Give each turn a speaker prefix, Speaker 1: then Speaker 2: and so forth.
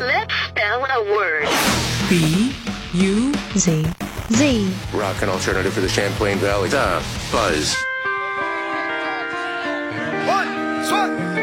Speaker 1: Let's spell a word.
Speaker 2: B-U-Z. Z.
Speaker 3: Rock and alternative for the Champlain Valley. The Buzz.